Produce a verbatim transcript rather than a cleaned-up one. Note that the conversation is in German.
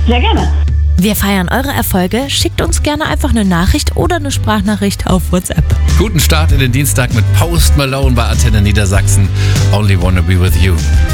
Sehr gerne. Wir feiern eure Erfolge. Schickt uns gerne einfach eine Nachricht oder eine Sprachnachricht auf WhatsApp. Guten Start in den Dienstag mit Post Malone bei Antenne Niedersachsen. Only Wanna Be With You.